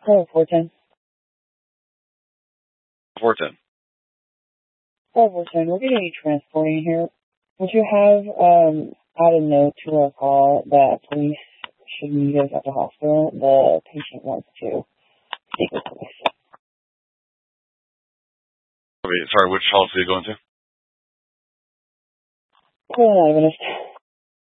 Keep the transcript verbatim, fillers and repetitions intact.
Oh, four ten. four ten. Oh, four ten. We're getting transporting here. Would you have um add a note to our call that police should meet us at the hospital? The patient wants to speak with police. Okay, sorry, which hospital are you going to? Cool, Adventist.